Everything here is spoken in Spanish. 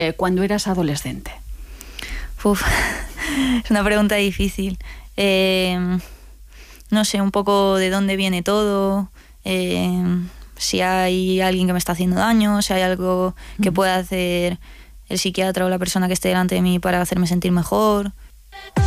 cuando eras adolescente? Uf, es una pregunta difícil. No sé, un poco de dónde viene todo, si hay alguien que me está haciendo daño, si hay algo que pueda hacer el psiquiatra o la persona que esté delante de mí para hacerme sentir mejor.